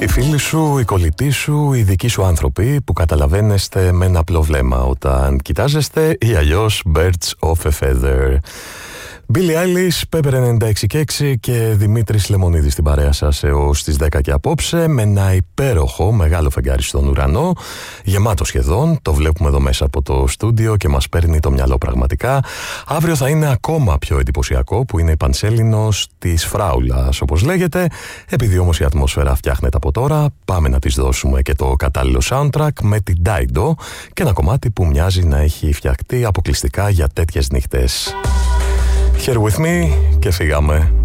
Οι φίλοι σου, οι κολλητοί σου, οι δικοί σου άνθρωποι που καταλαβαίνεστε με ένα απλό βλέμμα όταν κοιτάζεστε ή αλλιώς birds of a feather. Billie Eilish, Pepper 96,6 και Δημήτρης Λεμονίδης στην παρέα σας έως τις 10 και απόψε με ένα υπέροχο μεγάλο φεγγάρι στον ουρανό, γεμάτο σχεδόν, το βλέπουμε εδώ μέσα από το στούντιο και μας παίρνει το μυαλό πραγματικά. Αύριο θα είναι ακόμα πιο εντυπωσιακό που είναι η Πανσέλινος της Φράουλας όπως λέγεται. Επειδή όμως η ατμόσφαιρα φτιάχνεται από τώρα, πάμε να της δώσουμε και το κατάλληλο soundtrack με την Dido και ένα κομμάτι που μοιάζει να έχει φτιαχτεί αποκλειστικά για τέτοιες νύχτες. Here with me και φύγαμε.